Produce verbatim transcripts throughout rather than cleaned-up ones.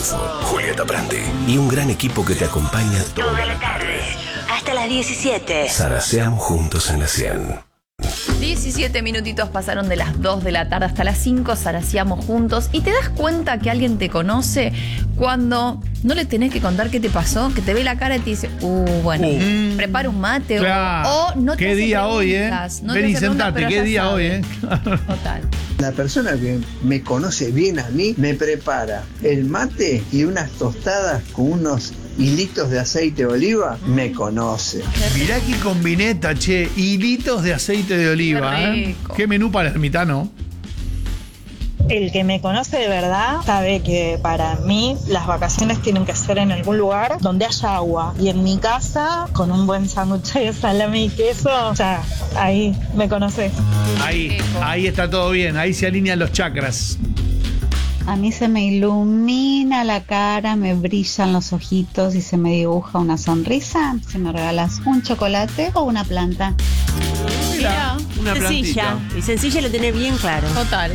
Rulfo, Julieta Prandi y un gran equipo que te acompaña toda la tarde. Hasta las diecisiete. Zaraseamos juntos en la cien. diecisiete minutitos pasaron de las dos de la tarde hasta las cinco, zaraseamos juntos. Y te das cuenta que alguien te conoce cuando no le tenés que contar qué te pasó, que te ve la cara y te dice, uh, bueno, uh, prepara un mate, claro, o, o no te ¿Qué día hoy, eh? No Ven y sentate, ¿qué día sabe. hoy, eh? Total. La persona que me conoce bien a mí me prepara el mate y unas tostadas con unos hilitos de aceite de oliva, me conoce. Mirá qué combineta, che, hilitos de aceite de oliva, qué ¿eh? Qué menú para el ermitano. El que me conoce de verdad sabe que para mí las vacaciones tienen que ser en algún lugar donde haya agua. Y en mi casa, con un buen sándwich de salame y queso, o sea, ahí me conoce. Ahí, ahí está todo bien, ahí se alinean los chakras. A mí se me ilumina la cara, me brillan los ojitos y se me dibuja una sonrisa si me regalas un chocolate o una planta. Mira, una sencilla. Y sencilla lo tenés bien claro. Total.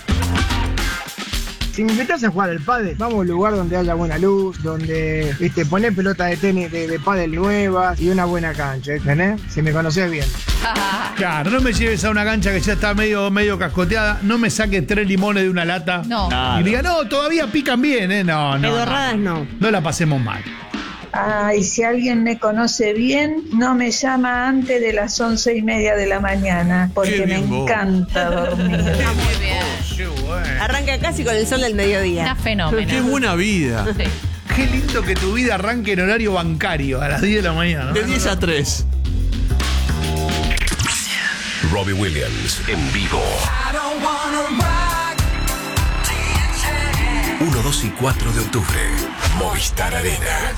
Si me invitas a jugar al pádel, vamos a un lugar donde haya buena luz, donde, viste, poner pelota de tenis de, de pádel nuevas y una buena cancha, ¿entendés? Si me conocés bien. Claro, no me lleves a una cancha que ya está medio, medio cascoteada, no me saques tres limones de una lata. No. Y diga, no, todavía pican bien, ¿eh? No, no. Pedorradas no. No, no la pasemos mal. Ay, si alguien me conoce bien, no me llama antes de las once y media de la mañana, porque me encanta dormir. Muy bien. Arranca casi con el sol del mediodía. Una fenómena. Qué buena vida. Sí. Qué lindo que tu vida arranque en horario bancario a las diez de la mañana, ¿no? De diez a tres. Robbie Williams en vivo. uno, dos y cuatro de octubre. Movistar Arena.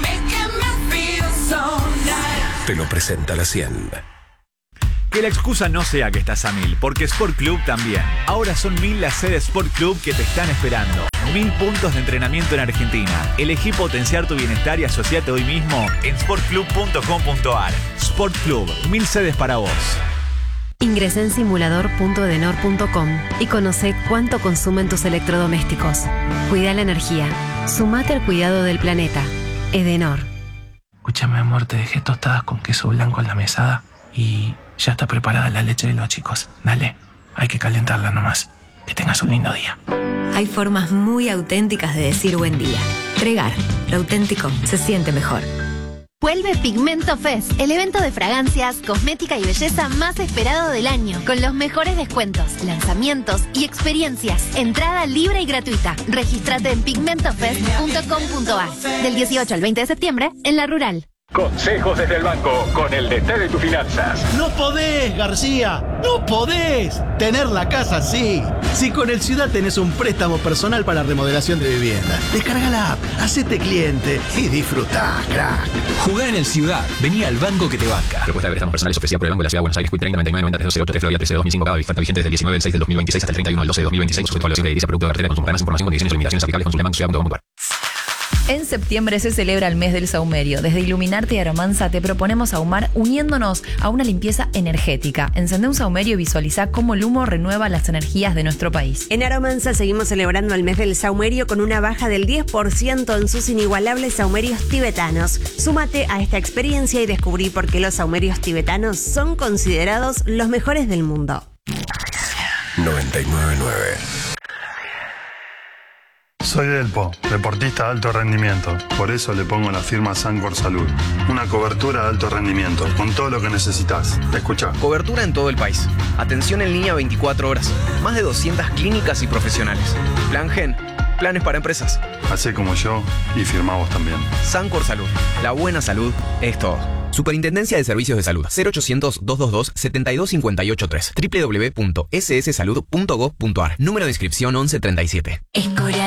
Te lo presenta la cien. Que la excusa no sea que estás a mil, porque Sport Club también. Ahora son mil las sedes Sport Club que te están esperando. Mil puntos de entrenamiento en Argentina. Elegí potenciar tu bienestar y asociate hoy mismo en sport club punto com punto a r. Sport Club, mil sedes para vos. Ingresa en simulador punto edenor punto com y conoce cuánto consumen tus electrodomésticos. Cuida la energía. Sumate al cuidado del planeta. Edenor. Escúchame, amor, te dejé tostadas con queso blanco en la mesada y ya está preparada la leche de los chicos. Dale, hay que calentarla nomás. Que tengas un lindo día. Hay formas muy auténticas de decir buen día. Regar. Lo auténtico se siente mejor. Vuelve Pigmento Fest, el evento de fragancias, cosmética y belleza más esperado del año, con los mejores descuentos, lanzamientos y experiencias. Entrada libre y gratuita. Regístrate en pigmento fest punto com punto a r. Del dieciocho al veinte de septiembre en La Rural. Consejos desde el banco con el D T de tus finanzas. No podés, García, no podés tener la casa así. Si con el Ciudad tenés un préstamo personal para remodelación de vivienda, descarga la app, hacete cliente y disfrutá, crack. Jugá en el Ciudad, vení al banco que te banca. Propuesta de préstamos personales ofrecida por el Banco de la Ciudad de Buenos Aires, Q treinta, noventa y nueve, noventa, trece, ocho, tres, Florida, trece, dos mil cinco, cada oferta vigente desde el diecinueve del seis del dos mil veintiséis hasta el treinta y uno del doce del dos mil veintiséis, sujeto a evaluación de edilicia, producto de cartera, consulta más información, condiciones y limitaciones aplicables, consulta banco ciudad punto com punto a r. En septiembre se celebra el mes del saumerio. Desde Iluminarte y Aromanza te proponemos ahumar uniéndonos a una limpieza energética. Encendé un saumerio y visualiza cómo el humo renueva las energías de nuestro país. En Aromanza seguimos celebrando el mes del saumerio con una baja del diez por ciento en sus inigualables saumerios tibetanos. Súmate a esta experiencia y descubrí por qué los saumerios tibetanos son considerados los mejores del mundo. noventa y nueve punto nueve. Soy Delpo, deportista de alto rendimiento. Por eso le pongo la firma Sancor Salud. Una cobertura de alto rendimiento, con todo lo que necesitas. Escucha. Cobertura en todo el país. Atención en línea veinticuatro horas. Más de doscientas clínicas y profesionales. Plan Gen. Planes para empresas. Hacé como yo y firmamos también. Sancor Salud. La buena salud es todo. Superintendencia de Servicios de Salud. cero ochocientos, doscientos veintidós, setenta y dos cincuenta y ocho tres. doble u doble u doble u punto s s salud punto gov punto a r. Número de inscripción once treinta y siete. Escorial